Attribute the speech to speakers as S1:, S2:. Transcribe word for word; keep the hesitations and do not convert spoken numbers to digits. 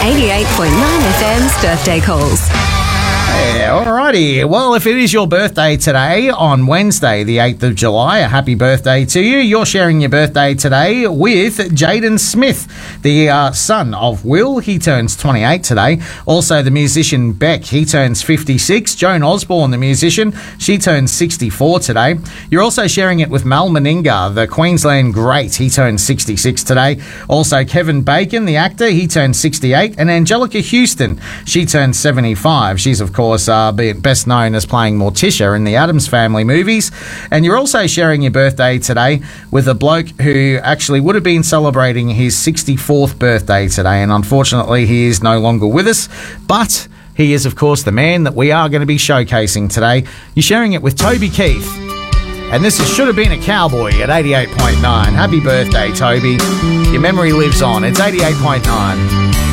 S1: eighty-eight point nine F M's birthday calls.
S2: Yeah, alrighty. Well, if it is your birthday today on Wednesday, the eighth of July, a happy birthday to you. You're sharing your birthday today with Jaden Smith, the uh, son of Will. He turns twenty-eight today. Also, the musician Beck, he turns fifty-six. Joan Osborne, the musician, she turns sixty-four today. You're also sharing it with Mal Meninga, the Queensland great. He turns sixty-six today. Also, Kevin Bacon, the actor, he turns sixty-eight. And Angelica Houston, she turns seventy-five. She's, of course, uh, best known as playing Morticia in the Addams Family movies. And you're also sharing your birthday today with a bloke who actually would have been celebrating his sixty-fourth birthday today, and unfortunately he is no longer with us, but he is, of course, the man that we are going to be showcasing today. You're sharing it with Toby Keith, and this is Should Have Been a Cowboy at eighty-eight point nine. Happy birthday, Toby. Your memory lives on. It's eighty-eight point nine.